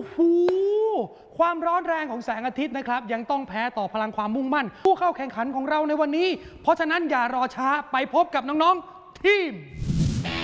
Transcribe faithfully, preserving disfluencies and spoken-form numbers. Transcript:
โหความร้อนแรงของแสงอาทิตย์นะครับยังต้องแพ้ต่อพลังความมุ่งมั่นผู้เข้าแข่งขันของเราในวันนี้เพราะฉะนั้นอย่ารอช้าไปพบกับน้องๆทีม